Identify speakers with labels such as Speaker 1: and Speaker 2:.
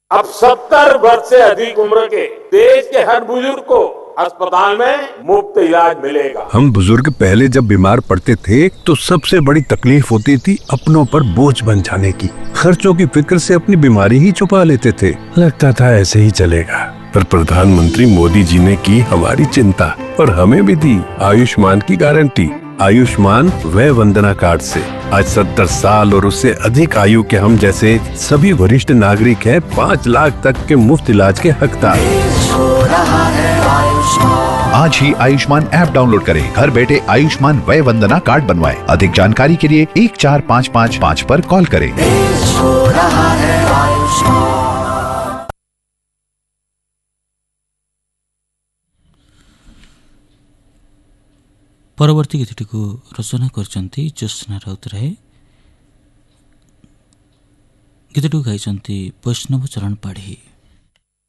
Speaker 1: अब 70 वर्ष से अधिक उम्र के देश के हर बुजुर्ग को अस्पताल में मुफ्त इलाज मिलेगा।
Speaker 2: हम बुजुर्ग पहले जब बीमार पड़ते थे तो सबसे बड़ी तकलीफ होती थी अपनों पर बोझ बन जाने की। खर्चों की फिक्र से अपनी बीमारी ही छुपा लेते थे, लगता था ऐसे ही चलेगा। पर प्रधानमंत्री मोदी जी ने की हमारी चिंता और हमें भी दी आयुष्मान की गारंटी। आयुष्मान वय वंदना कार्ड से आज 70 साल और उससे अधिक आयु के हम जैसे सभी वरिष्ठ नागरिक हैं 5 लाख तक के मुफ्त इलाज के हकदार।
Speaker 3: आज ही आयुष्मान ऐप डाउनलोड करें, घर बैठे आयुष्मान वय वंदना कार्ड बनवाएं। अधिक जानकारी के लिए 14555 पर कॉल करें।
Speaker 4: परवर्ती गीतटी को रचना करचंती ज्योत्स्ना राउतराय। गीतटी गाइचंती वैष्णव चरण पाढ़ी।